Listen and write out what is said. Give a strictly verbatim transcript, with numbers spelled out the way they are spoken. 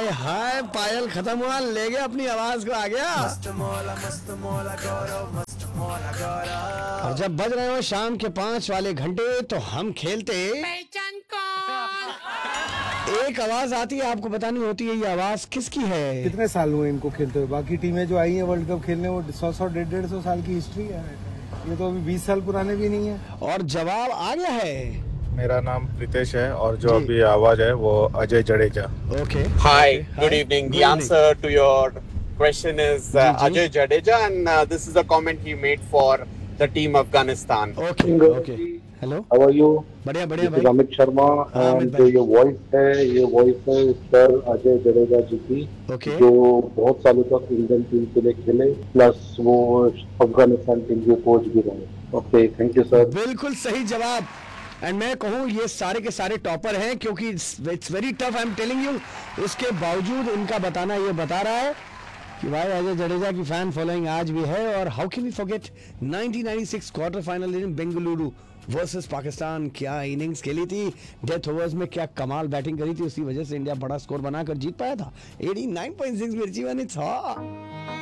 हाय हाय, पायल खत्म हुआ, ले गया अपनी आवाज को, आ गया। और जब बज रहे हो शाम के पांच वाले घंटे तो हम खेलते पहचान को। एक आवाज आती है, आपको बतानी होती है ये आवाज किसकी है। कितने साल हुए इनको खेलते हुए? बाकी टीमें जो आई हैं वर्ल्ड कप खेलने वो सौ सौ डेढ़ डेढ़ सौ साल की हिस्ट्री है, ये तो अभी बीस साल पुराने भी नहीं है। और जवाब आ गया है। मेरा नाम प्रीतेश है और जो अभी आवाज है वो Ajay Jadeja. Okay, hi, good evening. The answer to your question is Ajay Jadeja and this is a comment he made for the team Afghanistan. Okay okay, hello, how are you? बढ़िया बढ़िया भाई। अमित शर्मा एंड जो ये वॉइस है ये वॉइस है सर अजय जडेजा जी की, okay. जो बहुत सालों तक इंडियन टीम के लिए खेले, प्लस वो अफगानिस्तान टीम के कोच भी रहे। Okay, thank you sir. बिल्कुल सही जवाब। एंड मैं कहूँ ये सारे के सारे टॉपर हैं, क्योंकि it's very tough, I am telling you. उसके बावजूद इनका बताना ये बता रहा है कि भाई अजय जडेजा की फैन फॉलोइंग आज भी है। और how can we forget nineteen ninety six quarter final in Bengaluru versus Pakistan, क्या इनिंग्स खेली थी, डेथ ओवर्स में क्या कमाल बैटिंग करी थी, उसी वजह से इंडिया बड़ा स्कोर बनाकर जीत पाया था। एटी नाइन पॉइंट सिक्स मिर्ची बनी था।